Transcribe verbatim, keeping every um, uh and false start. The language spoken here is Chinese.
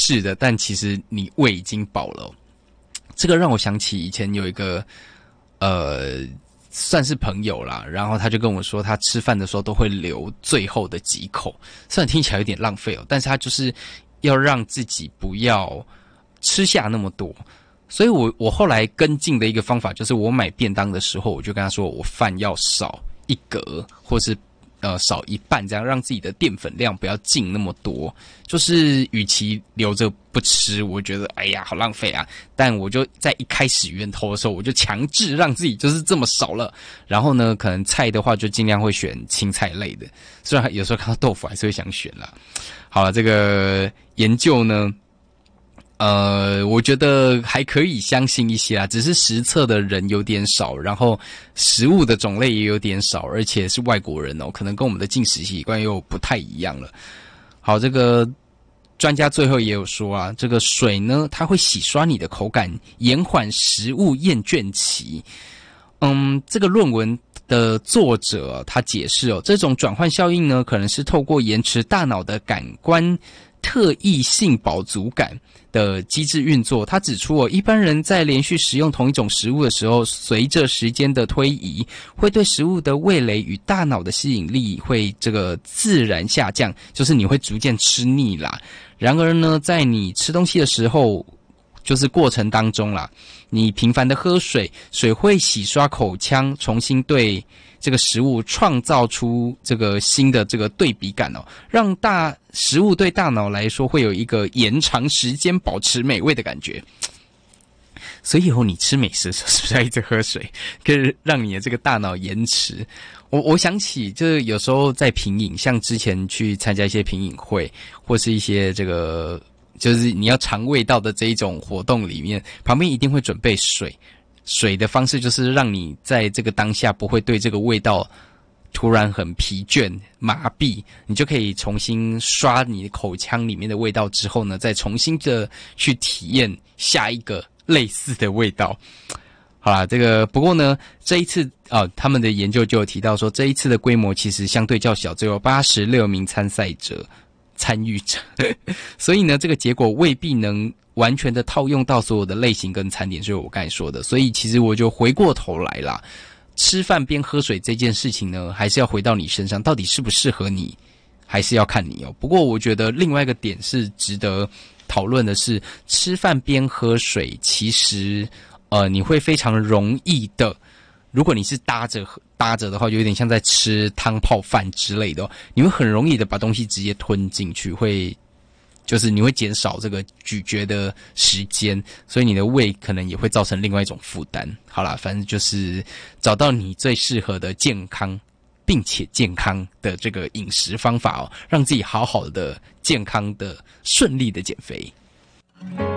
适的，但其实你胃已经饱了。这个让我想起以前有一个呃算是朋友啦，然后他就跟我说，他吃饭的时候都会留最后的几口，虽然听起来有点浪费哦，但是他就是要让自己不要吃下那么多。所以我我后来跟进的一个方法就是，我买便当的时候，我就跟他说，我饭要少一格，或是呃少一半，这样让自己的淀粉量不要进那么多。就是与其留着不吃，我觉得哎呀好浪费啊。但我就在一开始源头的时候，我就强制让自己就是这么少了。然后呢，可能菜的话就尽量会选青菜类的，虽然有时候看到豆腐还是会想选啦。好了，这个研究呢，呃，我觉得还可以相信一些啦，只是实测的人有点少，然后食物的种类也有点少，而且是外国人哦，可能跟我们的进食习惯又不太一样了。好，这个专家最后也有说啊，这个水呢，它会洗刷你的口感，延缓食物厌倦期。嗯，这个论文的作者、啊、他解释哦，这种转换效应呢，可能是透过延迟大脑的感官特异性饱足感的机制运作。他指出哦，一般人在连续食用同一种食物的时候，随着时间的推移，会对食物的味蕾与大脑的吸引力会这个自然下降，就是你会逐渐吃腻啦。然而呢，在你吃东西的时候，就是过程当中啦，你频繁的喝水，水会洗刷口腔，重新对这个食物创造出这个新的这个对比感哦，让大食物对大脑来说会有一个延长时间保持美味的感觉。所以以后你吃美食的时候是不是要一直喝水，可以让你的这个大脑延迟？我我想起就是有时候在品饮，像之前去参加一些品饮会，或是一些这个就是你要尝味道的这一种活动里面，旁边一定会准备水。水的方式就是让你在这个当下不会对这个味道突然很疲倦麻痹，你就可以重新刷你口腔里面的味道之后呢，再重新的去体验下一个类似的味道。好啦，这个不过呢，这一次啊、哦，他们的研究就有提到说，这一次的规模其实相对较小，只有八十六名参赛者参与者，所以呢，这个结果未必能完全的套用到所有的类型跟餐点，所以我刚才说的。所以其实我就回过头来啦，吃饭边喝水这件事情呢，还是要回到你身上，到底适不适合你，还是要看你哦。不过我觉得另外一个点是值得讨论的是，吃饭边喝水，其实呃你会非常容易的。如果你是搭着搭着的话，就有点像在吃汤泡饭之类的、哦，你会很容易的把东西直接吞进去，会就是你会减少这个咀嚼的时间，所以你的胃可能也会造成另外一种负担。好啦，反正就是找到你最适合的健康并且健康的这个饮食方法哦，让自己好好的健康的顺利的减肥。